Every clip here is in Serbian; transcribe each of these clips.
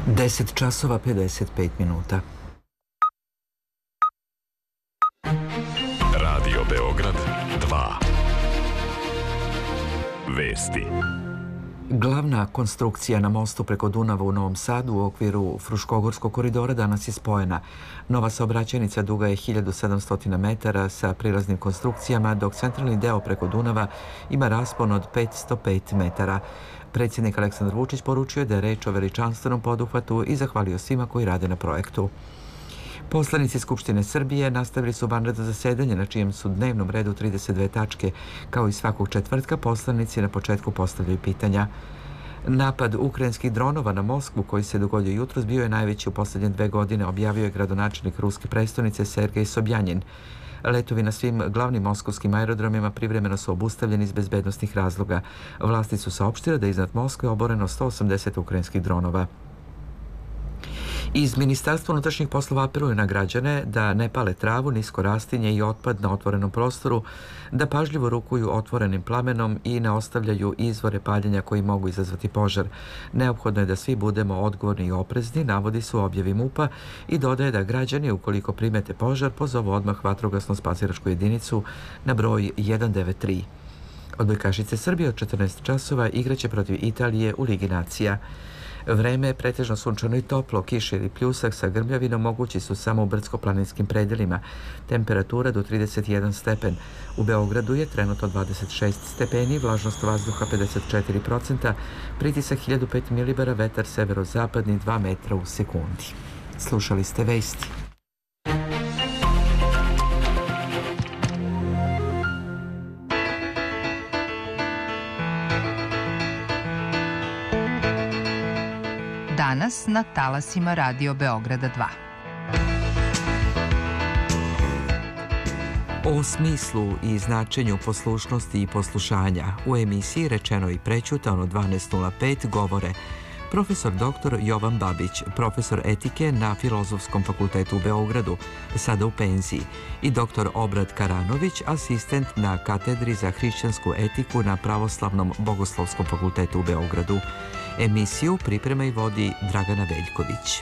10 časova 55 minuta. Radio Beograd 2. Vesti. Glavna konstrukcija na mostu preko Dunava u Novom Sadu u okviru Fruškogorskog koridora danas je spojena. Nova saobraćajnica duga je 1700 metara sa prilaznim konstrukcijama, dok centralni deo preko Dunava ima raspon od 505 metara. Predsjednik Aleksandar Vučić poručio da je reč o veličanstvenom poduhvatu i zahvalio svima koji rade na projektu. Poslanici Skupštine Srbije nastavili su vanredno zasedanje na čijem su dnevnom redu 32 tačke. Kao i svakog četvrtka, poslanici na početku postavljaju pitanja. Napad ukrajinskih dronova na Moskvu koji se dogodio jutros bio je najveći u posljednje 2 godine, objavio je gradonačelnik ruske prestonice Sergej Sobjanin. Letovi na svim glavnim moskovskim aerodromima privremeno su obustavljeni iz bezbednostnih razloga. Vlasti su saopštile da je iznad Moskve oboreno 180 ukrajinskih dronova. Iz Ministarstva unutrašnjih poslova apeluju na građane da ne pale travu, nisko rastinje i otpad na otvorenom prostoru, da pažljivo rukuju otvorenim plamenom i ne ostavljaju izvore paljenja koji mogu izazvati požar. Neophodno je da svi budemo odgovorni i oprezni, navodi se u objavi MUP-a i dodaje da građani, ukoliko primete požar, pozovu odmah vatrogasno-spasilačku jedinicu na broj 193. Odbojkašice Srbije od 14 časova igraće protiv Italije u Ligi nacija. Vreme je pretežno sunčano i toplo, kiša ili pljusak sa grmljavinom mogući su samo u brdsko-planinskim predelima. Temperatura do 31 stepen. U Beogradu je trenutno 26 stepeni, vlažnost vazduha 54%, pritisak 1005 milibara, vetar severozapadni 2 metra u sekundi. Slušali ste vesti. Danas na talasima Radio Beograda 2. O smislu i značenju poslušnosti i poslušanja u emisiji Rečeno i prećutano 12.05 govore profesor dr. Jovan Babić, profesor etike na Filozofskom fakultetu u Beogradu, sada u penziji, i dr. Obrad Karanović, asistent na katedri za hrišćansku etiku na Pravoslavnom bogoslovskom fakultetu u Beogradu. Emisiju priprema i vodi Dragana Veljković.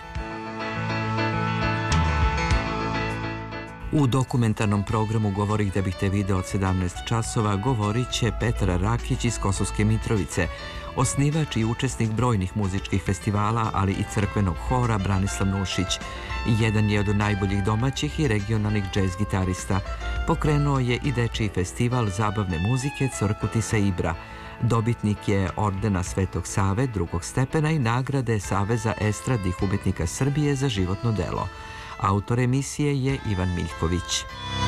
U dokumentarnom programu Govori gde bih te video od 17 časova govorit će Petar Rakić iz Kosovske Mitrovice, osnivač i učesnik brojnih muzičkih festivala, ali i crkvenog hora Branislav Nušić. Jedan je od najboljih domaćih i regionalnih džez gitarista. Pokrenuo je i dečiji festival zabavne muzike Crkutisa Ibra. Dobitnik je ordena Svetog Save drugog stepena i nagrade Saveza estradnih umetnika Srbije za životno delo. Autor emisije je Ivan Miljković.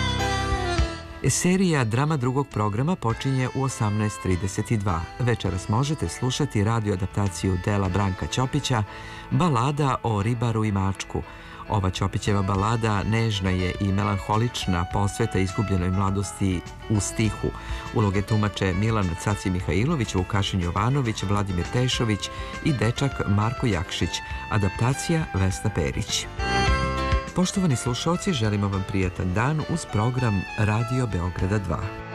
Serija drama drugog programa počinje u 18:32. Večeras možete slušati radio adaptaciju dela Branka Ćopića Balada o ribaru i mačku. Ova Ćopićeva balada nežna je i melanholična, posveta izgubljenoj mladosti u stihu. Uloge tumače Milan Caci Mihajlović, Vukašin Jovanović, Vladimir Tešović i dečak Marko Jakšić. Adaptacija Vesna Perić. Poštovani slušalci, želimo vam prijatan dan uz program Radio Beograda 2.